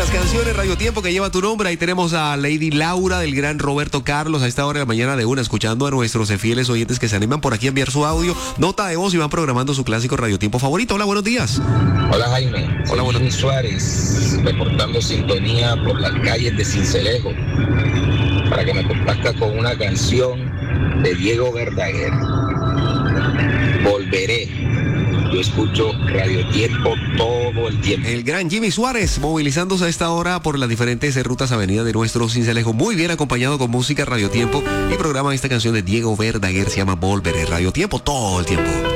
las canciones Radio Tiempo que lleva tu nombre. Ahí tenemos a Lady Laura del gran Roberto Carlos a esta hora de la mañana de una, escuchando a nuestros fieles oyentes que se animan por aquí a enviar su audio, nota de voz y van programando su clásico Radio Tiempo favorito. Hola, buenos días. Hola Jaime, Hola, soy Jimmy Suárez, reportando sintonía por las calles de Sincelejo para que me complazca con una canción de Diego Verdaguer. Volveré. Yo escucho Radio Tiempo todo el tiempo. El gran Jimmy Suárez movilizándose a esta hora por las diferentes rutas avenidas de nuestro Sincelejo. Muy bien acompañado con música Radio Tiempo y programa esta canción de Diego Verdaguer. Se llama Volveré. Radio Tiempo todo el tiempo.